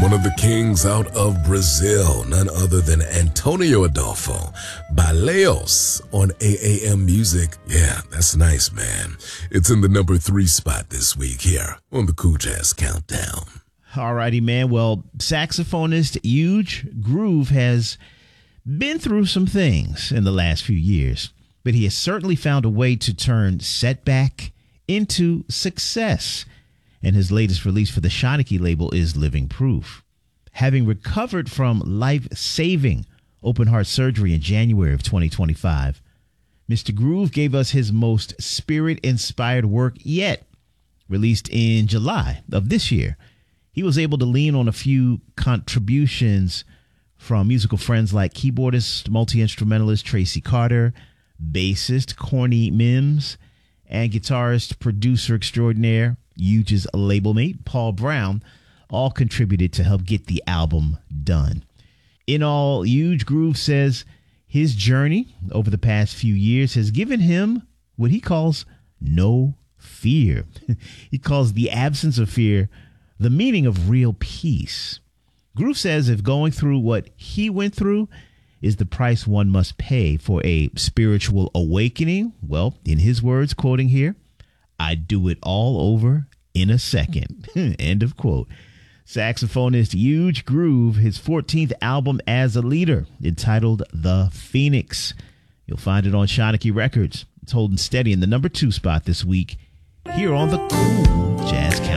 One of the kings out of Brazil, none other than Antonio Adolfo Baleos on AAM Music. Yeah, that's nice, man. It's in the number 3 spot this week here on the Cool Jazz Countdown. All righty, man. Well, saxophonist Huge Groove has been through some things in the last few years, but he has certainly found a way to turn setback into success. And his latest release for the Shanachie label is Living Proof. Having recovered from life-saving open-heart surgery in January of 2025, Mr. Groove gave us his most spirit-inspired work yet, released in July of this year. He was able to lean on a few contributions from musical friends like keyboardist, multi-instrumentalist Tracy Carter, bassist Corny Mims, and guitarist, producer extraordinaire, Huge's label mate, Paul Brown, all contributed to help get the album done. In all, Huge Groove says his journey over the past few years has given him what he calls no fear. He calls the absence of fear the meaning of real peace. Groove says if going through what he went through is the price one must pay for a spiritual awakening, well, in his words, quoting here, I'd do it all over in a second. End of quote. Saxophonist Huge Groove, his 14th album as a leader, entitled The Phoenix. You'll find it on Shanachie Records. It's holding steady in the number 2 spot this week here on the Cool Jazz Countdown.